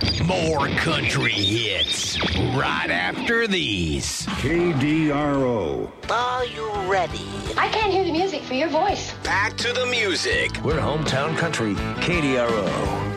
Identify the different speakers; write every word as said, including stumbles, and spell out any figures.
Speaker 1: More country hits right after these.
Speaker 2: K D R O.
Speaker 3: Are you ready?
Speaker 4: I can't hear the music for your voice.
Speaker 1: Back to the music.
Speaker 5: We're hometown country, K D R O.